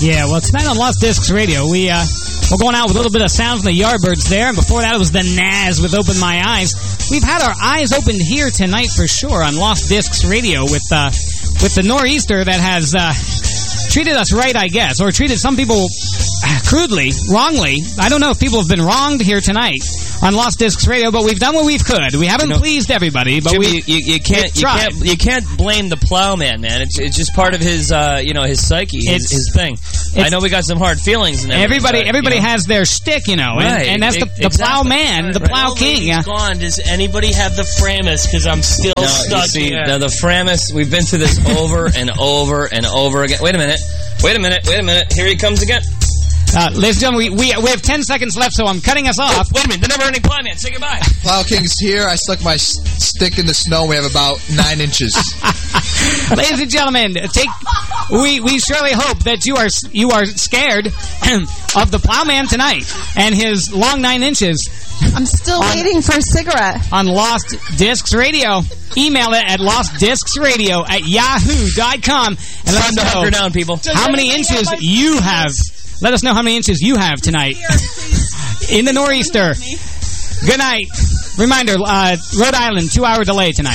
Yeah, well, tonight on Lost Discs Radio, we're going out with a little bit of Sounds from the Yardbirds there, and before that it was the Naz with Open My Eyes. We've had our eyes opened here tonight for sure on Lost Discs Radio with the Nor'easter that has treated us right, I guess, or treated some people crudely, wrongly. I don't know if people have been wronged here tonight on Lost Discs Radio, but we've done what we could. We haven't pleased everybody, but Jimmy, you can't blame the plowman, man. It's just part of his his psyche, his thing. I know we got some hard feelings. And everybody has their shtick, right. and that's the plowman, the plow king. Gone. Does anybody have the Framus? Because I'm still stuck here. No, the Framus. We've been through this over and over and over again. Wait a minute. Here he comes again. Ladies and gentlemen, we have 10 seconds left, so I'm cutting us off. Wait a minute, the never-ending plowman. Say goodbye. Plow King's here. I stuck my stick in the snow. We have about 9 inches. Ladies and gentlemen, we surely hope that you are scared of the plowman tonight and his long 9 inches. I'm still waiting for a cigarette. On Lost Discs Radio. Email it at lostdiscsradio@yahoo.com and let us know hunker down, people. How many inches you have. Let us know how many inches you have tonight in the Nor'easter. Good night. Reminder, Rhode Island, 2-hour delay tonight.